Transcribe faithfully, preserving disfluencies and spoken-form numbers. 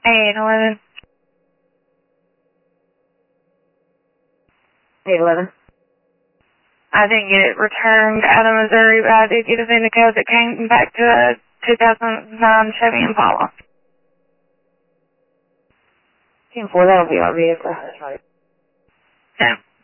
eight eleven. eight eleven. I didn't get it returned out of Missouri, but I did get a VIN code that came back to a two thousand nine Chevy Impala. ten four, that'll be our vehicle. That's right. Yeah.